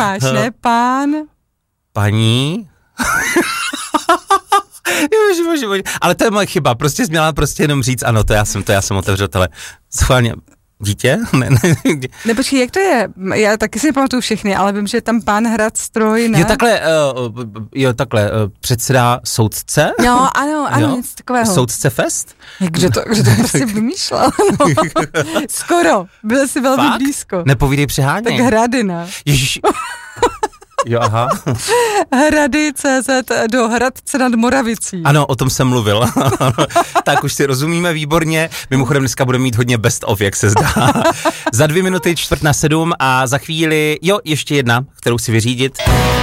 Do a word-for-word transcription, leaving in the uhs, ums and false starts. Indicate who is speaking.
Speaker 1: máš, ne? Pán...
Speaker 2: Paní... Bože, bože, bože. Ale to je moje chyba, prostě jsi měla prostě jenom říct, ano, to já jsem, to já jsem otevřel tele. Schválně, dítě? Ne, ne,
Speaker 1: ne, počkej, jak to je? Já taky si nepamatuju všechny, ale vím, že je tam pán hrad stroj, ne?
Speaker 2: Jo, takhle, uh, jo, takhle, uh, předseda soudce?
Speaker 1: Jo, ano, ano,
Speaker 2: jo?
Speaker 1: něco takového.
Speaker 2: Soudce fest?
Speaker 1: Kdo to, kdo to prostě vymýšlel? No. Skoro, byl jsi velmi
Speaker 2: Fakt?
Speaker 1: blízko.
Speaker 2: Nepovídej přeháněj.
Speaker 1: Tak Hradina.
Speaker 2: Ježiš. Jo, aha.
Speaker 1: Hrady tečka cé zet do Hradce nad Moravicí.
Speaker 2: Ano, o tom jsem mluvil. Tak už si rozumíme výborně. Mimochodem dneska budeme mít hodně best of, jak se zdá. Za dvě minuty čtvrt na sedm a za chvíli, jo, ještě jedna, kterou si vyřídit.